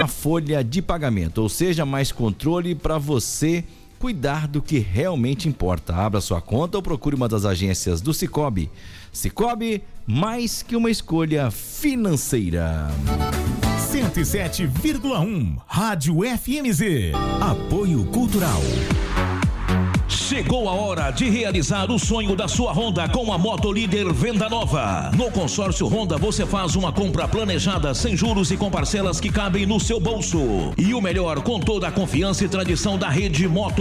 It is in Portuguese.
uma folha de pagamento, ou seja, mais controle para você cuidar do que realmente importa. Abra sua conta ou procure uma das agências do Sicoob. Sicoob, mais que uma escolha financeira. 107,1 Rádio FMZ. Apoio Cultural. Chegou a hora de realizar o sonho da sua Honda com a Moto Líder Venda Nova. No consórcio Honda você faz uma compra planejada sem juros e com parcelas que cabem no seu bolso. E o melhor, com toda a confiança e tradição da rede Moto